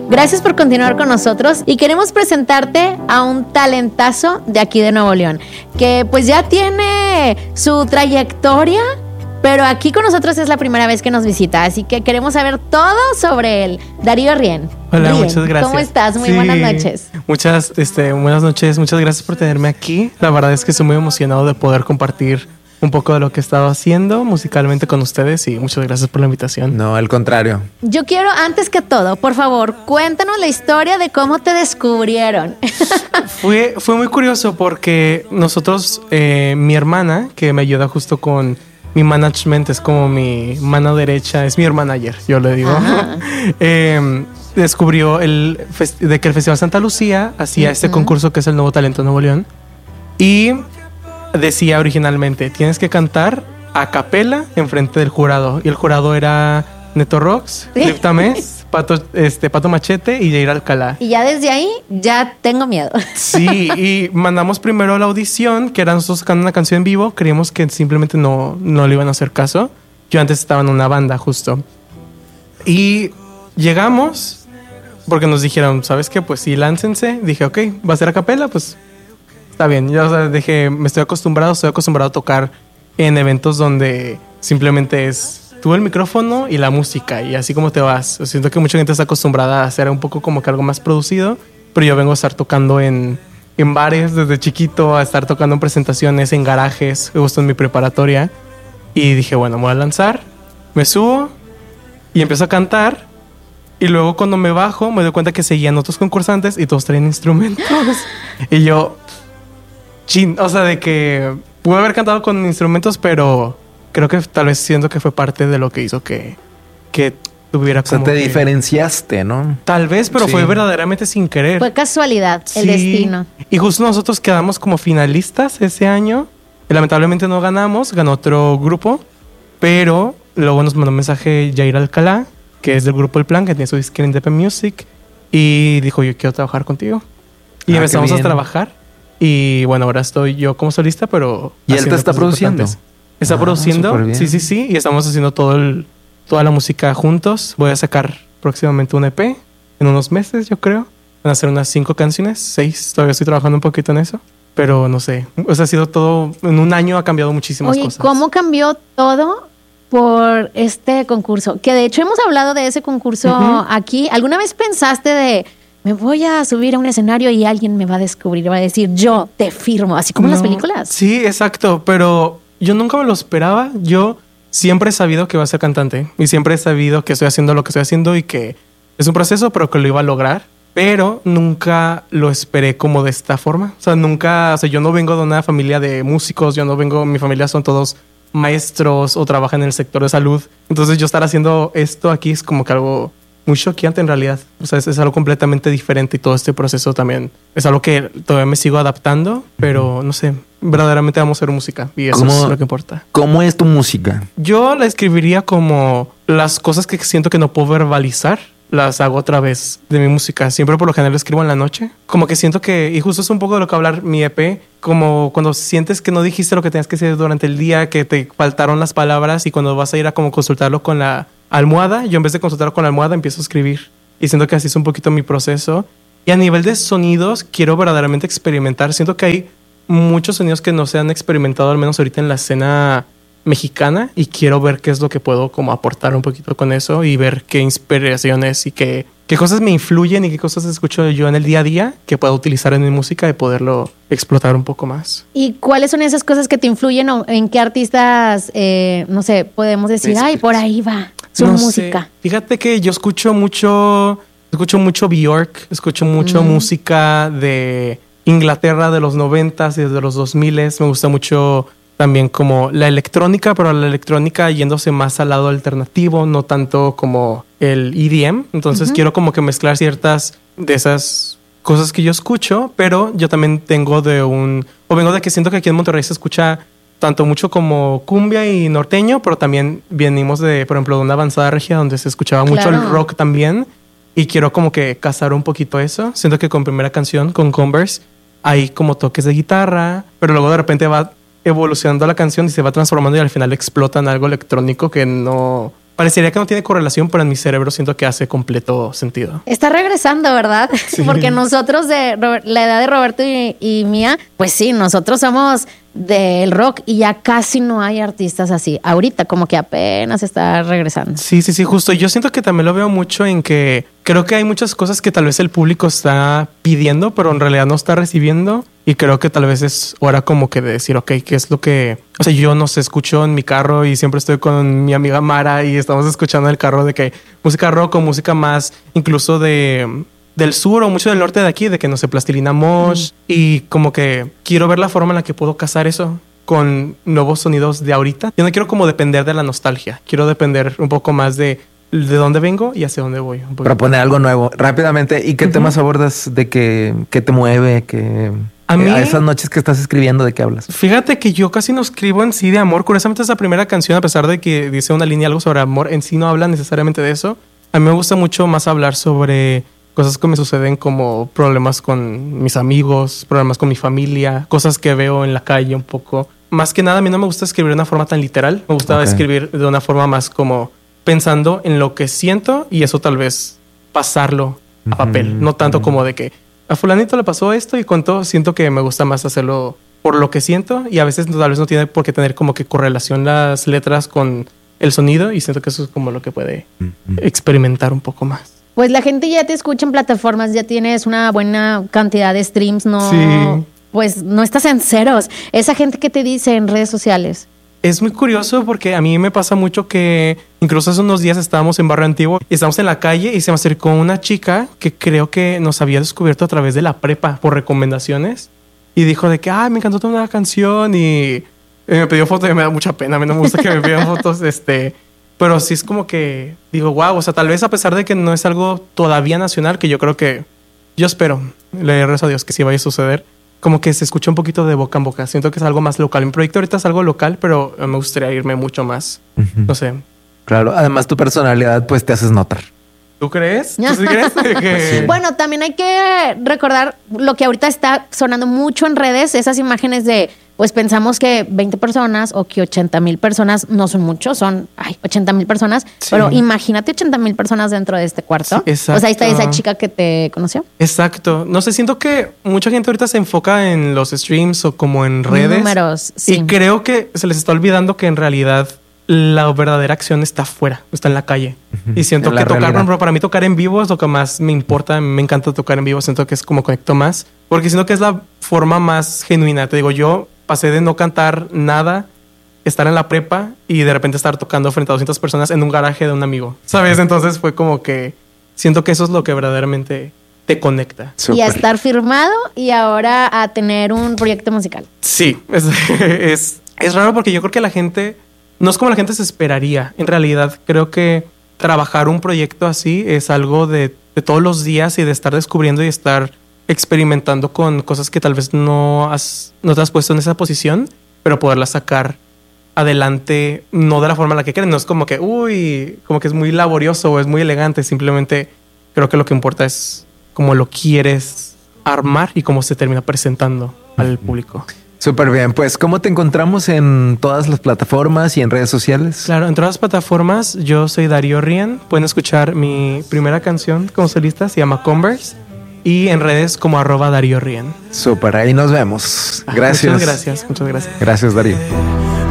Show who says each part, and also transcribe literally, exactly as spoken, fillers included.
Speaker 1: Gracias por continuar con nosotros y queremos presentarte a un talentazo de aquí de Nuevo León, que pues ya tiene su trayectoria, pero aquí con nosotros es la primera vez que nos visita, así que queremos saber todo sobre él. Darío Rien.
Speaker 2: Hola,
Speaker 1: Rien,
Speaker 2: muchas gracias.
Speaker 1: ¿Cómo estás? Muy
Speaker 2: sí,
Speaker 1: buenas noches.
Speaker 2: Muchas, este, buenas noches. Muchas gracias por tenerme aquí. La verdad es que estoy muy emocionado de poder compartir un poco de lo que he estado haciendo musicalmente con ustedes y muchas gracias por la invitación.
Speaker 3: No, al contrario.
Speaker 1: Yo quiero, antes que todo, por favor, cuéntanos la historia de cómo te descubrieron.
Speaker 2: Fue, fue muy curioso porque nosotros, eh, mi hermana, que me ayuda justo con mi management, es como mi mano derecha, es mi manager, yo le digo. eh, descubrió el fest- de que el Festival Santa Lucía hacía uh-huh. este concurso que es el Nuevo Talento Nuevo León y decía originalmente, tienes que cantar a capela enfrente del jurado. Y el jurado era Neto Rocks,
Speaker 1: ¿Sí?
Speaker 2: Clip Tamés, Pato, este, Pato Machete y Jair Alcalá.
Speaker 1: Y ya desde ahí, ya tengo miedo.
Speaker 2: Sí, y mandamos primero la audición, que era nosotros sacando una canción en vivo. Creímos que simplemente no, no le iban a hacer caso. Yo antes estaba en una banda justo. Y llegamos, porque nos dijeron, ¿sabes qué? Pues sí, láncense. Dije, ok, va a ser a capela, pues está bien. Yo o sea, dije, me estoy acostumbrado, estoy acostumbrado a tocar en eventos donde simplemente es tú el micrófono y la música y así como te vas. Siento que mucha gente está acostumbrada a hacer un poco como que algo más producido, pero yo vengo a estar tocando en, en bares desde chiquito, a estar tocando en presentaciones, en garajes, justo en mi preparatoria. Y dije, bueno, me voy a lanzar, me subo y empiezo a cantar. Y luego cuando me bajo me doy cuenta que seguían otros concursantes y todos traían instrumentos. Y yo... Chin, o sea, de que pude haber cantado con instrumentos, pero creo que tal vez siento que fue parte de lo que hizo que, que tuviera como.
Speaker 3: O sea, te
Speaker 2: que,
Speaker 3: diferenciaste, ¿no?
Speaker 2: Tal vez, pero sí. Fue verdaderamente sin querer.
Speaker 1: Fue casualidad, el
Speaker 2: sí.
Speaker 1: destino.
Speaker 2: Y justo nosotros quedamos como finalistas ese año. Y lamentablemente no ganamos, ganó otro grupo, pero luego nos mandó un mensaje Jair Alcalá, que es del grupo El Plan, que tiene su disquera Independent Music, y dijo, yo quiero trabajar contigo. Y ah, empezamos a trabajar. Y bueno, ahora estoy yo como solista, pero...
Speaker 3: ¿Y él te está produciendo?
Speaker 2: Está ah, produciendo, sí, sí, sí. Y estamos haciendo todo el, toda la música juntos. Voy a sacar próximamente un E P en unos meses, yo creo. Van a ser unas cinco canciones, seis. Todavía estoy trabajando un poquito en eso. Pero no sé, o sea, ha sido todo... En un año ha cambiado muchísimas
Speaker 1: Oye,
Speaker 2: cosas.
Speaker 1: ¿cómo cambió todo por este concurso? Que de hecho hemos hablado de ese concurso uh-huh. aquí. ¿Alguna vez pensaste de... me voy a subir a un escenario y alguien me va a descubrir, va a decir, yo te firmo, así como no, en las películas?
Speaker 2: Sí, exacto, pero yo nunca me lo esperaba. Yo siempre he sabido que voy a ser cantante y siempre he sabido que estoy haciendo lo que estoy haciendo y que es un proceso, pero que lo iba a lograr. Pero nunca lo esperé como de esta forma. O sea, nunca, o sea, yo no vengo de una familia de músicos, yo no vengo, mi familia son todos maestros o trabajan en el sector de salud. Entonces yo estar haciendo esto aquí es como que algo... muy choqueante en realidad. O sea, es, es algo completamente diferente y todo este proceso también es algo que todavía me sigo adaptando, pero no sé, verdaderamente vamos a hacer música y eso es lo que importa.
Speaker 3: ¿Cómo es tu música?
Speaker 2: Yo la escribiría como las cosas que siento que no puedo verbalizar, las hago a través de mi música. Siempre por lo general escribo en la noche. Como que siento que, y justo es un poco de lo que hablar mi E P, como cuando sientes que no dijiste lo que tenías que decir durante el día, que te faltaron las palabras y cuando vas a ir a como consultarlo con la almohada, yo en vez de consultarlo con la almohada empiezo a escribir. Y siento que así es un poquito mi proceso. Y a nivel de sonidos, quiero verdaderamente experimentar. Siento que hay muchos sonidos que no se han experimentado, al menos ahorita en la escena mexicana, y quiero ver qué es lo que puedo como aportar un poquito con eso y ver qué inspiraciones y qué, qué cosas me influyen y qué cosas escucho yo en el día a día que puedo utilizar en mi música y poderlo explotar un poco más.
Speaker 1: ¿Y cuáles son esas cosas que te influyen o en qué artistas, eh, no sé, podemos decir, ay, por ahí va su no música?
Speaker 2: Sé. Fíjate que yo escucho mucho, escucho mucho Björk, escucho mucho mm. música de Inglaterra de los noventas y de los dos miles. Me gusta mucho también como la electrónica, pero la electrónica yéndose más al lado alternativo, no tanto como el E D M. Entonces uh-huh. quiero como que mezclar ciertas de esas cosas que yo escucho, pero yo también tengo de un... O vengo de que siento que aquí en Monterrey se escucha tanto mucho como cumbia y norteño, pero también venimos de, por ejemplo, de una avanzada regia donde se escuchaba mucho claro. el rock también. Y quiero como que casar un poquito eso. Siento que con primera canción, con Converse, hay como toques de guitarra, pero luego de repente va evolucionando la canción y se va transformando y al final explota en algo electrónico que no, parecería que no tiene correlación, pero en mi cerebro siento que hace completo sentido.
Speaker 1: Está regresando, ¿verdad?
Speaker 2: Sí.
Speaker 1: Porque nosotros de Robert- la edad de Roberto y, y mía, pues sí, nosotros somos del rock y ya casi no hay artistas así. Ahorita como que apenas está regresando.
Speaker 2: Sí, sí, sí, justo. Yo siento que también lo veo mucho en que creo que hay muchas cosas que tal vez el público está pidiendo, pero en realidad no está recibiendo. Y creo que tal vez es hora como que de decir, ok, ¿qué es lo que...? O sea, yo no sé, escucho en mi carro y siempre estoy con mi amiga Mara y estamos escuchando en el carro de que música rock o música más incluso de... del sur o mucho del norte de aquí, de que no sé, Plastilina Mosh. Mm. Y como que quiero ver la forma en la que puedo casar eso con nuevos sonidos de ahorita. Yo no quiero como depender de la nostalgia. Quiero depender un poco más de de dónde vengo y hacia dónde voy.
Speaker 3: Proponer algo nuevo. Rápidamente, ¿y qué uh-huh. temas abordas? ¿De qué, qué te mueve? ¿Qué,
Speaker 2: a mí,
Speaker 3: a esas noches que estás escribiendo, ¿de qué hablas?
Speaker 2: Fíjate que yo casi no escribo en sí de amor. Curiosamente esa primera canción, a pesar de que dice una línea algo sobre amor, en sí no habla necesariamente de eso. A mí me gusta mucho más hablar sobre cosas que me suceden, como problemas con mis amigos, problemas con mi familia, cosas que veo en la calle un poco. Más que nada, a mí no me gusta escribir de una forma tan literal. Me gusta okay. escribir de una forma más como pensando en lo que siento y eso tal vez pasarlo a papel. Uh-huh. No tanto uh-huh. como de que a fulanito le pasó esto y contó. Siento que me gusta más hacerlo por lo que siento y a veces tal vez no tiene por qué tener como que correlación las letras con el sonido y siento que eso es como lo que puede uh-huh. experimentar un poco más.
Speaker 1: Pues la gente ya te escucha en plataformas, ya tienes una buena cantidad de streams, ¿no?
Speaker 2: Sí.
Speaker 1: Pues no estás en ceros. Esa gente que te dice en redes sociales.
Speaker 2: Es muy curioso porque a mí me pasa mucho que incluso hace unos días estábamos en Barrio Antiguo y estábamos en la calle y se me acercó una chica que creo que nos había descubierto a través de la prepa por recomendaciones y dijo de que, ah, me encantó toda la canción y me pidió fotos y me da mucha pena. A mí no me gusta que me pidan fotos, este... Pero sí es como que digo, wow, o sea, tal vez a pesar de que no es algo todavía nacional, que yo creo que, yo espero, le rezo a Dios que sí vaya a suceder, como que se escucha un poquito de boca en boca. Siento que es algo más local. Mi proyecto ahorita es algo local, pero me gustaría irme mucho más. Uh-huh. No sé.
Speaker 3: Claro, además tu personalidad pues te haces notar.
Speaker 2: ¿Tú crees? ¿Tú sí crees? que...
Speaker 1: Bueno, también hay que recordar lo que ahorita está sonando mucho en redes, esas imágenes de, pues pensamos que veinte personas o que ochenta mil personas no son muchos, son ay, ochenta mil personas, sí. Pero imagínate ochenta mil personas dentro de este cuarto.
Speaker 2: Sí, exacto.
Speaker 1: O sea, ahí está esa chica que te conoció.
Speaker 2: Exacto. No sé, siento que mucha gente ahorita se enfoca en los streams o como en redes.
Speaker 1: Números, sí.
Speaker 2: Y creo que se les está olvidando que en realidad la verdadera acción está afuera, está en la calle. Uh-huh. Y siento que tocar, realidad. Para mí tocar en vivo es lo que más me importa. Me encanta tocar en vivo, siento que es como conecto más. Porque siento que es la forma más genuina. Te digo, yo pasé de no cantar nada, estar en la prepa y de repente estar tocando frente a doscientas personas en un garaje de un amigo, ¿sabes? Entonces fue como que siento que eso es lo que verdaderamente te conecta.
Speaker 1: Super. Y a estar firmado y ahora a tener un proyecto musical.
Speaker 2: Sí, es, es, es raro porque yo creo que la gente... No es como la gente se esperaría. En realidad, creo que trabajar un proyecto así es algo de, de todos los días y de estar descubriendo y estar experimentando con cosas que tal vez no, has, no te has puesto en esa posición, pero poderlas sacar adelante, no de la forma en la que quieren. No es como que, uy, como que es muy laborioso o es muy elegante. Simplemente creo que lo que importa es cómo lo quieres armar y cómo se termina presentando al público.
Speaker 3: Súper bien, pues ¿cómo te encontramos en todas las plataformas y en redes sociales?
Speaker 2: Claro, en todas las plataformas yo soy Darío Rien. Pueden escuchar mi primera canción como solista, se llama Converse. Y en redes como arroba Darío Rien.
Speaker 3: Súper, ahí nos vemos. Gracias.
Speaker 2: Muchas gracias, muchas gracias.
Speaker 3: Gracias, Darío.